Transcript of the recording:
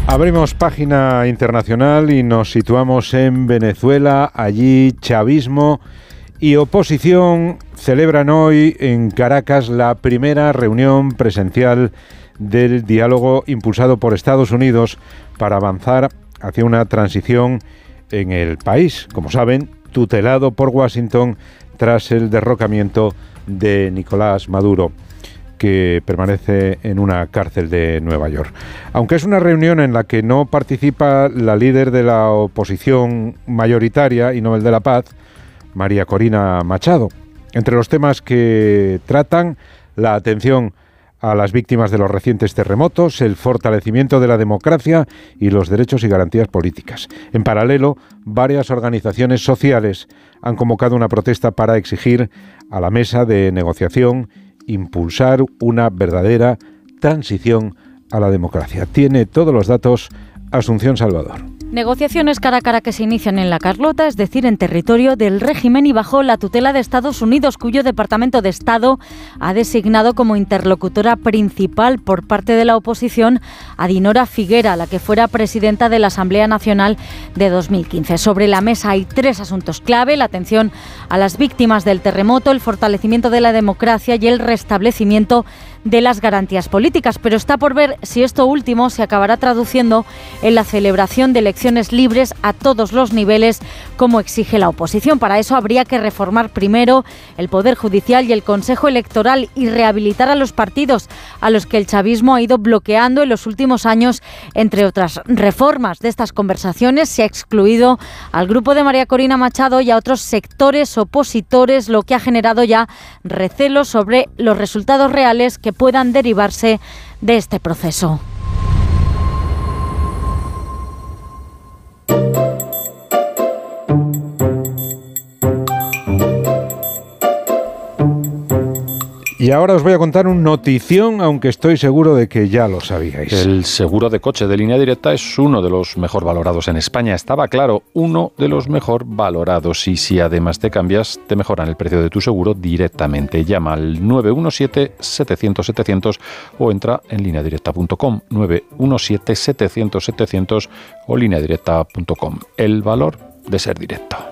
Abrimos página internacional y nos situamos en Venezuela. Allí chavismo y oposición celebran hoy en Caracas la primera reunión presencial del diálogo impulsado por Estados Unidos para avanzar hacia una transición en el país, como saben, tutelado por Washington tras el derrocamiento de Nicolás Maduro, que permanece en una cárcel de Nueva York. Aunque es una reunión en la que no participa la líder de la oposición mayoritaria y Nobel de la Paz, María Corina Machado. Entre los temas que tratan, la atención a las víctimas de los recientes terremotos, el fortalecimiento de la democracia y los derechos y garantías políticas. En paralelo, varias organizaciones sociales han convocado una protesta para exigir a la mesa de negociación impulsar una verdadera transición a la democracia. Tiene todos los datos Asunción Salvador. Negociaciones cara a cara que se inician en La Carlota, es decir, en territorio del régimen y bajo la tutela de Estados Unidos, cuyo Departamento de Estado ha designado como interlocutora principal por parte de la oposición a Dinora Figuera, la que fuera presidenta de la Asamblea Nacional de 2015. Sobre la mesa hay 3 asuntos clave: la atención a las víctimas del terremoto, el fortalecimiento de la democracia y el restablecimiento de las garantías políticas. Pero está por ver si esto último se acabará traduciendo en la celebración de elecciones libres a todos los niveles, como exige la oposición. Para eso habría que reformar primero el Poder Judicial y el Consejo Electoral y rehabilitar a los partidos a los que el chavismo ha ido bloqueando en los últimos años. Entre otras reformas de estas conversaciones se ha excluido al grupo de María Corina Machado y a otros sectores opositores, lo que ha generado ya recelos sobre los resultados reales que puedan derivarse de este proceso. Y ahora os voy a contar una notición, aunque estoy seguro de que ya lo sabíais. El seguro de coche de Línea Directa es uno de los mejor valorados en España. Estaba claro, uno de los mejor valorados. Y si además te cambias, te mejoran el precio de tu seguro directamente. Llama al 917-700-700 o entra en lineadirecta.com. 917-700-700 o lineadirecta.com. El valor de ser directo.